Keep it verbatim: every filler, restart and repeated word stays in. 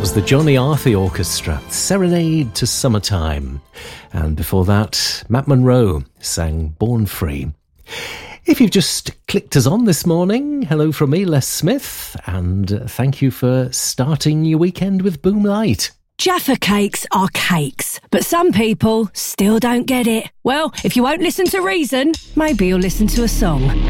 was the Johnny Arthey Orchestra, Serenade to Summertime. And before that, Matt Monro sang Born Free. If you've just clicked us on this morning, hello from me, Les Smith, and thank you for starting your weekend with Boom Light. Jaffa cakes are cakes, but some people still don't get it. Well, if you won't listen to reason, maybe you'll listen to a song.